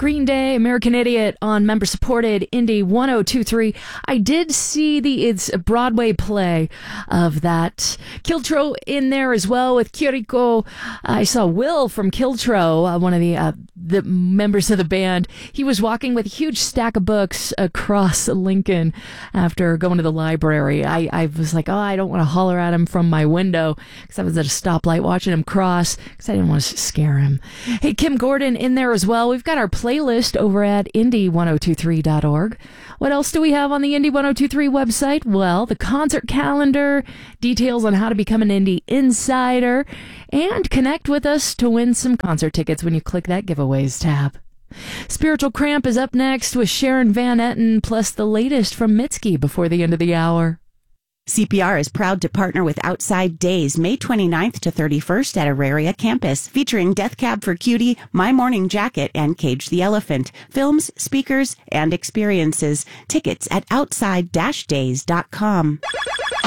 Green Day, American Idiot on member-supported Indie 102.3. I did see it's a Broadway play of that. Kiltro in there as well with Kiriko. I saw Will from Kiltro, one of the members of the band. He was walking with a huge stack of books across Lincoln after going to the library. I was like, I don't want to holler at him from my window because I was at a stoplight watching him cross because I didn't want to scare him. Hey, Kim Gordon in there as well. We've got our playlist over at indie1023.org. What else do we have on the Indie 1023 website? Well, the concert calendar, details on how to become an Indie Insider, and connect with us to win some concert tickets when you click that giveaways tab. Spiritual Cramp is up next with Sharon Van Etten, plus the latest from Mitski before the end of the hour. CPR is proud to partner with Outside Days, May 29th to 31st at Auraria campus, featuring Death Cab for Cutie, My Morning Jacket, and Cage the Elephant. Films, speakers, and experiences. Tickets at outside-days.com.